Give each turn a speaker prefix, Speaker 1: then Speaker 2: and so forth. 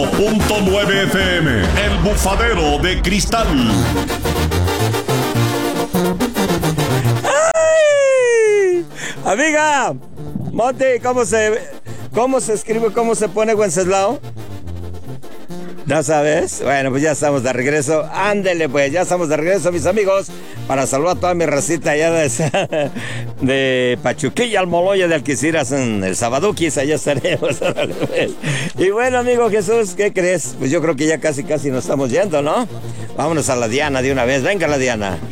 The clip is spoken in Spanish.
Speaker 1: .9 FM, El Bufadero de Cristal.
Speaker 2: ¡Ay! Amiga, Monty, ¿cómo se escribe, cómo se pone Wenceslao? ¿No sabes? Bueno, pues ya estamos de regreso. Ándele, pues, ya estamos de regreso, mis amigos, para saludar a toda mi racita allá de Pachuquilla, Almoloya de Alquiciras, en el Sabaduquis, allá estaremos. Y bueno, amigo Jesús, ¿qué crees? Pues yo creo que ya casi nos estamos yendo, ¿no? Vámonos a la Diana de una vez. Venga, la Diana.